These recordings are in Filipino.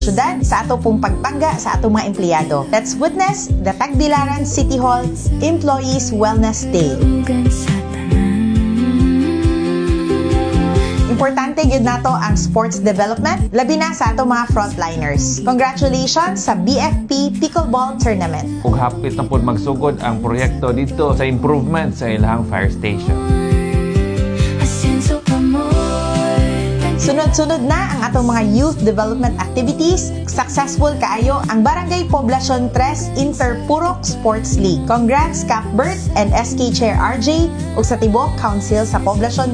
syudad sa ato pong pagpangga sa atong mga empleyado. Let's witness the Tagbilaran City Hall Employees Wellness Day. Importante gyud nato ang sports development, labi na sa ato mga frontliners. Congratulations sa BFP Pickleball Tournament. Ug hapit na pod magsugod ang proyekto dito sa improvement sa ilang fire station. Sunod-sunod na ang atong mga youth development activities. Successful kaayo ang Barangay Poblacion 3 Interpurok Sports League. Congrats Cap Bert and SK Chair RJ ug sa Tibok Council sa Poblacion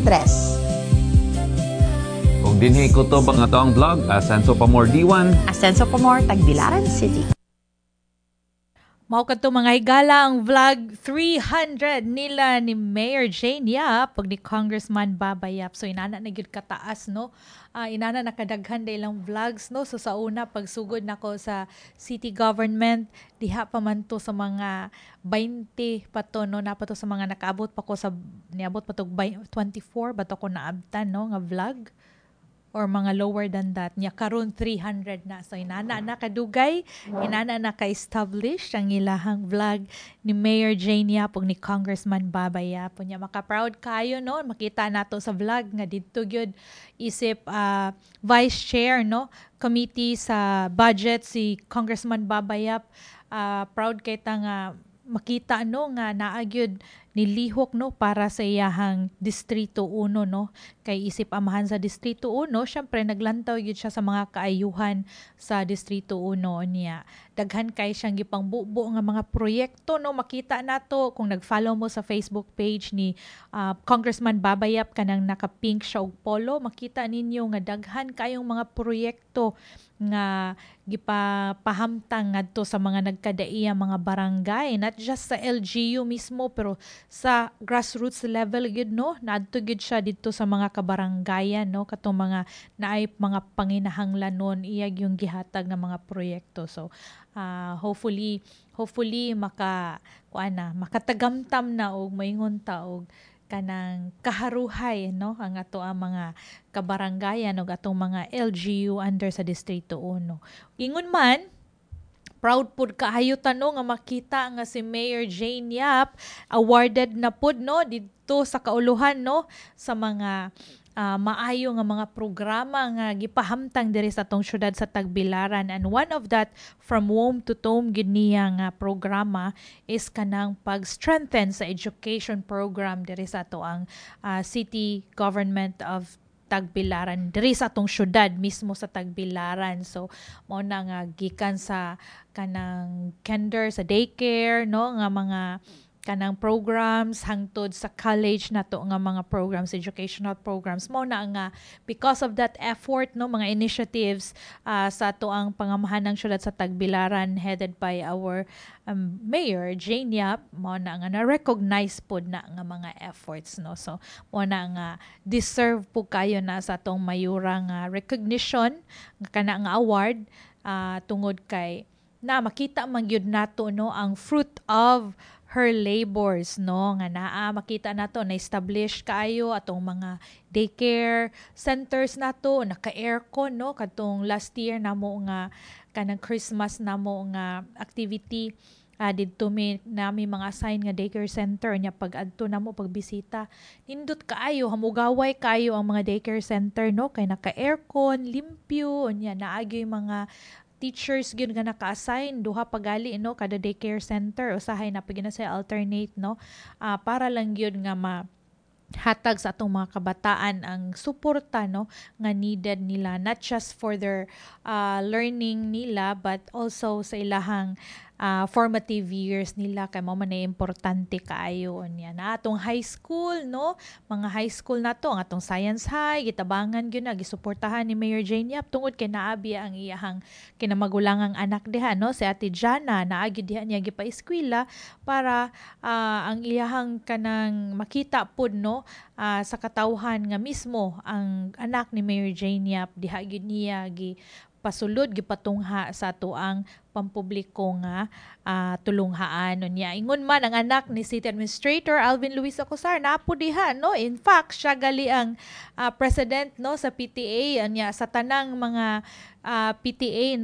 3. Kung dinhi kutob ang atong vlog, Ascenso Pamor D1, Ascenso Pamor, Tagbilaran City. Mao kadto mga higala ang vlog 300 nila ni Mayor Jane Yap pag ni Congressman Baba Yap. So inana na gyud kataas no. Inana nakadaghan da ilang vlogs no. So sa una pagsugod nako sa city government diha pa man to sa mga 20 pa to no, napato sa mga nakaabot pa ko sa niabot pa to 24 ba to ko naabtan no nga vlog or mga lower than that nya karon 300 na. So inana na kadugay, inana na ka-establish ang ilahang vlog ni Mayor Jane Yap ug ni Congressman Baba Yap. Nya maka-proud kayo no, makita nato sa vlog nga didto gyud isip Vice Chair no committee sa budget si Congressman Baba Yap. Proud kay ta nga makita no nga naa gyud nilihok no para sa iyahang Distrito 1 no, kay isip amahan sa Distrito 1 syempre naglantaw gyud siya sa mga kaayuhan sa Distrito 1 niya. Daghan kay siyang gipangbubo nga mga proyekto no, makita nato kung nag-follow mo sa Facebook page ni Congressman Baba Yap kanang naka-pink siya og polo, makita ninyo nga daghan kayong mga proyekto nga gipapahamtang ngadto sa mga nagkadaiya mga barangay, not just sa LGU mismo pero sa grassroots level gyud no, naadto gyud siya dito sa mga kabarangayan no, katong mga naay mga panginahanglanon iyag yung gihatag nga mga proyekto. So hopefully makatagamtam na og moingon ta og kanang kaharuhay no ang ato ang mga kabarangayan ug atong mga LGU under sa Distrito 1. Ingon man proud pud kaayo tano nga makita nga si Mayor Jane Yap awarded na pud no didto sa kauluhan no sa mga maayo nga mga programa nga gipahamtang diri sa atong syudad sa Tagbilaran, and one of that from womb to tomb gid niya nga programa is kanang pag-strengthen sa education program diri sa ato ang city government of Tagbilaran diri sa atong syudad mismo sa Tagbilaran. So mao na nga gikan sa kanang kinder sa daycare no nga mga kanang programs hangtod sa college nato nga mga programs, educational programs. Mao na nga because of that effort no mga initiatives sa ato ang pangamahan ng syudad sa Tagbilaran headed by our Mayor Jane Yap, mao na nga na-recognize pod na nga mga efforts no. So mao na nga deserve po kayo na sa atong mayurang recognition nga kana nga award tungod kay na makita man gyud nato no ang fruit of her labors no, nga naa makita nato na establish kaayo atong mga daycare centers nato, naka-aircon no kadtong last year namo nga kanang Christmas namo nga activity didto nami mga assign nga daycare center nya pag-adto namo pagbisita nindot kaayo, hamugaway kayo ang mga daycare center no kay naka-aircon, limpyo nya naagyo mga teachers gyud nga naka-assign duha pagali no kada daycare center usahay na pagina sa alternate no para lang gyud nga hatag sa atong mga kabataan ang suporta no nga needed nila, not just for their learning nila but also sa ilahang formative years nila kay mao man importante kaayo niya na atong high school no, mga high school nato ang atong science high gitabangan gyud na gisuportahan ni Mayor Jane Yap tungod kay naabi ang iyahang kinamagulangang anak diha no si Ate Jana naagi diha niya gipa-eskwela para ang iyahang kanang makita pud no sa katawhan nga mismo ang anak ni Mayor Jane Yap diha gyud niya pasulod gipatungha sa atuang pampubliko nga tulunghaan niya. Ingon man ang anak ni City Administrator Alvin Luis Acosar napo diha no. In fact, siya gali ang president no sa PTA niya sa tanang mga PTA no